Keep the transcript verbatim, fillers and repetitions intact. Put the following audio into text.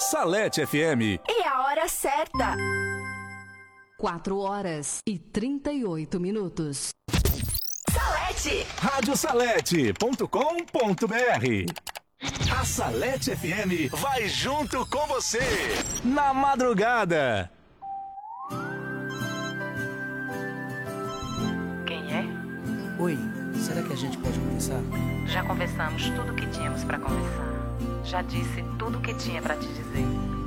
Salete F M. E a hora certa. quatro horas e trinta e oito minutos. Salete. rádio salete ponto com ponto br. A Salete F M vai junto com você na madrugada. Quem é? Oi, será que a gente pode conversar? Já conversamos tudo o que tínhamos pra conversar. Já disse tudo o que tinha pra te dizer.